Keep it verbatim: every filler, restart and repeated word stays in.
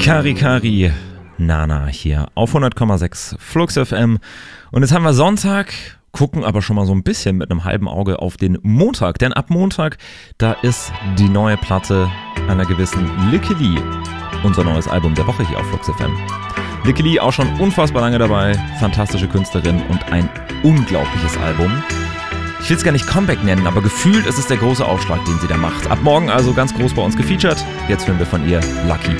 Kari Kari, Nana hier auf hundert Komma sechs Flux F M. Und jetzt haben wir Sonntag, gucken aber schon mal so ein bisschen mit einem halben Auge auf den Montag. Denn ab Montag, da ist die neue Platte einer gewissen Lykke Li. Unser neues Album der Woche hier auf Flux F M. Lykke Li auch schon unfassbar lange dabei, fantastische Künstlerin und ein unglaubliches Album. Ich will es gar nicht Comeback nennen, aber gefühlt ist es der große Aufschlag, den sie da macht. Ab morgen also ganz groß bei uns gefeatured. Jetzt hören wir von ihr Lucky.